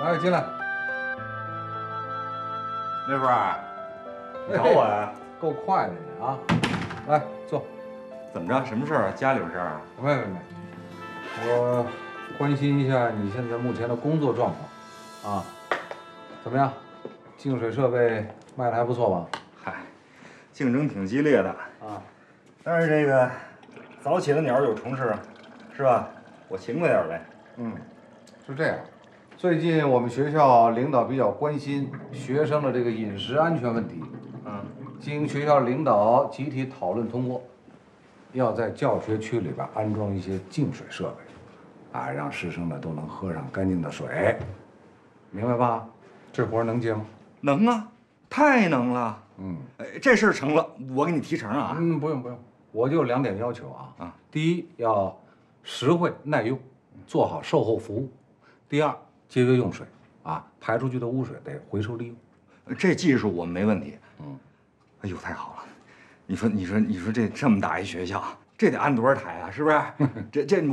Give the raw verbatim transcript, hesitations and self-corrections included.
来进来。 那会儿，你找我呀？ 够快的你啊！来坐。 怎么着？什么事儿啊？家里有事儿啊？ 没没没，我关心一下你现在目前的工作状况啊，怎么样？净水设备卖的还不错吧？ 嗨，竞争挺激烈的啊， 但是这个早起的鸟有虫吃，是吧？我勤快点呗。 嗯，是这样。最近我们学校领导比较关心学生的这个饮食安全问题， 嗯， 经学校领导集体讨论通过，要在教学区里边安装一些净水设备，啊，让师生呢都能喝上干净的水，明白吧？这活能接吗？ 能啊，太能了。 嗯， 哎，这事儿成了，我给你提成啊。 嗯，不用不用，我就两点要求啊。 啊， 第一要实惠耐用，做好售后服务；第二节约用水，啊，排出去的污水得回收利用。 这技术我们没问题。 嗯， 哎呦，太好了！你说，你说，你说这这么大一学校，这得安多少台啊？是不是？这这。